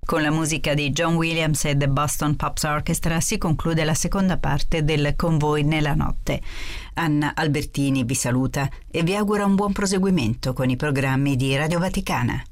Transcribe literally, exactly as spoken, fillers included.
Con la musica di John Williams e The Boston Pops Orchestra si conclude la seconda parte del Con voi nella notte. Anna Albertini vi saluta e vi augura un buon proseguimento con i programmi di Radio Vaticana.